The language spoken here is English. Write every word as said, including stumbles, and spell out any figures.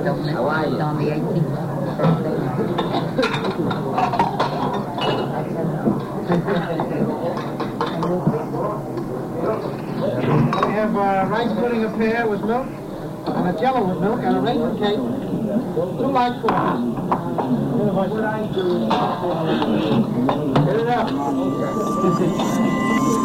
filming it. It's on the eighteenth. We have uh, rice pudding a pear with milk, and a jello with milk, and a raisin cake, two light coffees. Get it up.